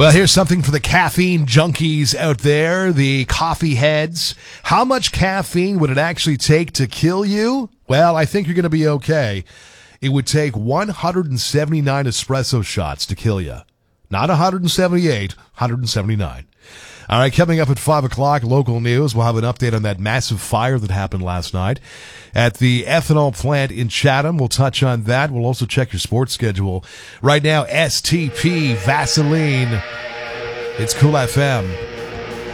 Well, here's something for the caffeine junkies out there, the coffee heads. How much caffeine would it actually take to kill you? Well, I think you're going to be okay. It would take 179 espresso shots to kill you. Not 178, 179. All right, coming up at 5 o'clock, local news. We'll have an update on that massive fire that happened last night at the ethanol plant in Chatham. We'll touch on that. We'll also check your sports schedule. Right now, STP Vaseline. It's Cool FM.